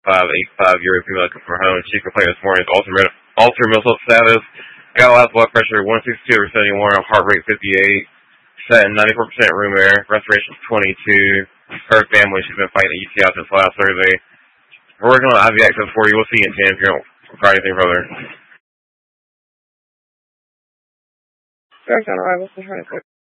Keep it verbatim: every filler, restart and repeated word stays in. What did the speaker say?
five eighty-five year old female looking for a home. She complained this morning of altered, altered mental status. Got a lot of blood pressure, one sixty-two over seventy-one, heart rate fifty-eight, set in ninety-four percent room air, respiration twenty-two. Her family, she's been fighting a U T I since last Thursday. We're working on I V access for you. We'll see you in ten if you don't require anything further. Direct on arrival,